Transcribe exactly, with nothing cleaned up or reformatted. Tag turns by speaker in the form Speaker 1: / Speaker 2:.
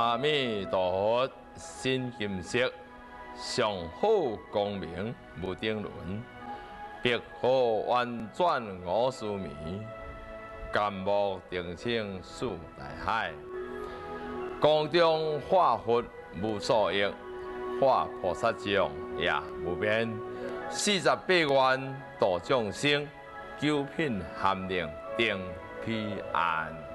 Speaker 1: 阿弥陀佛，心金色，上好光明无定伦，碧荷婉转我思迷，甘木定清树大海。光中化佛无所益，化菩萨像也无边。四十八愿度众生，九品含令定彼岸。